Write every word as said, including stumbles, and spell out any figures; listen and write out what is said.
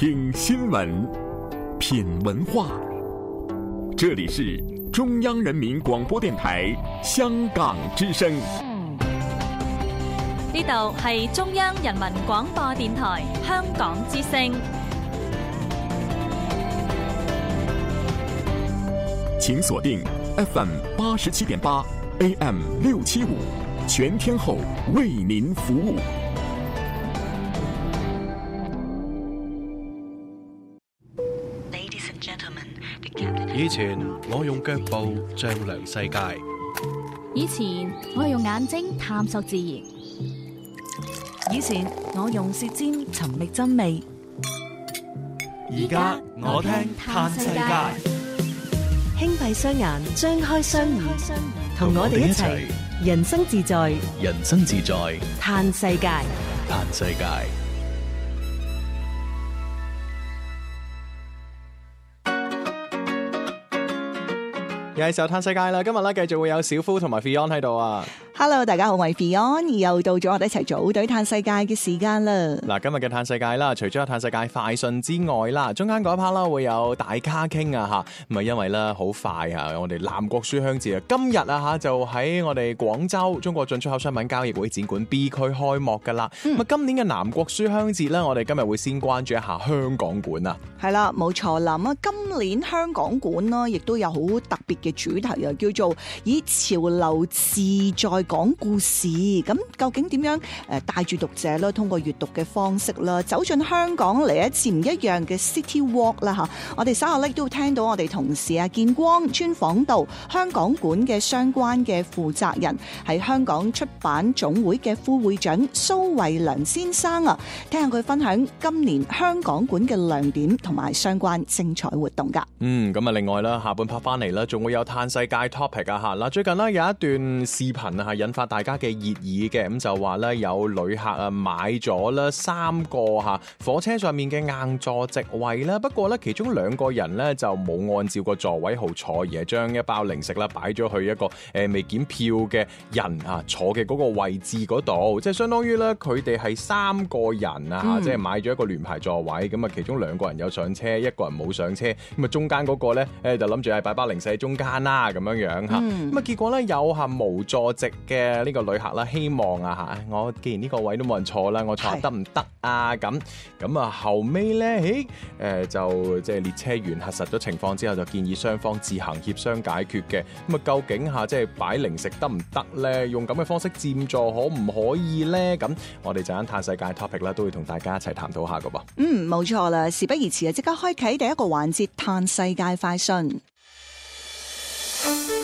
听新闻，品文化。这里是中央人民广播电台香港之声。 呢度係中央人民廣播電台香港之聲。 請鎖定 F M 八十七點八 A M 六七五，全天候為您服務。 以前我用腳步丈量世界， 以前我用眼睛探索自然， 以前我用舌尖尋覓真味， 而家我聽嘆世界。 輕閉雙眼，張開雙耳，同我哋一齊人生自在， 人生自在嘆世界， 嘆世界。又係時候嘆世界啦！今日咧繼續會有小夫同埋 Fion 喺度啊。 Hello， 大家好，我係 Fion，又到咗我哋一齊組隊嘆世界嘅時間啦。 嗱，今日嘅嘆世界啦，除咗有嘆世界快訊之外啦，中間嗰一 part 啦會有大咖傾啊吓，咁啊因為咧好快啊，我哋南國書香節啊，今日啊吓就喺我哋廣州中國進出口商品交易會展館 B 區開幕噶啦。咁啊、嗯，今年嘅南國書香節咧，我哋今日會先關注一下香港館啊。 係啦，冇錯啦。咁啊，今年香港館啦，亦都有好特別嘅主題啊，叫做以潮流自在講故事。咁究竟點樣誒帶住讀者啦，通過閱讀嘅方式啦，走進香港嚟一次唔一樣嘅 City Walk 啦吓。我哋稍後咧都會聽到我哋同事啊建光專訪到香港館嘅相關嘅負責人，係香港出版總會嘅副會長蘇慧良先生啊，聽下佢分享今年香港館嘅亮點同埋相關精彩活動噶。 嗯，咁啊，另外啦，下半 part 翻嚟啦，仲會有嘆世界 topic 啊吓。嗱，最近呢，有一段視頻啊，係引發大家嘅熱議嘅，咁就話咧有旅客啊買咗咧三個吓火車上面嘅硬座席位啦，不過咧其中兩個人咧就冇按照個座位號坐，而係將一包零食啦擺咗去一個誒、呃、未檢票嘅人啊坐嘅嗰個位置嗰度，即係相當於咧佢哋係三個人啊，嗯、即係買咗一個聯排座位，咁啊其中兩個人有上車，一個人冇上車，咁啊中間嗰個咧誒就諗住係擺包零食喺中間啦，咁樣樣吓，咁啊、嗯、結果咧有下無座席嘅呢個旅客啦，希望啊吓，我既然呢個位都冇人坐啦，我坐下得唔得啊？咁咁啊後尾咧，誒誒、呃、就即係列車員核實咗情況之後，就建議雙方自行協商解決嘅。咁啊究竟吓即係擺零食得唔得咧？用咁嘅方式佔座可唔可以咧？咁我哋陣間嘆世界 topic 啦，都會同大家一齊探討下噶噃。 嗯，冇錯啦，事不宜遲啊，即刻開啟第一個環節嘆世界快訊。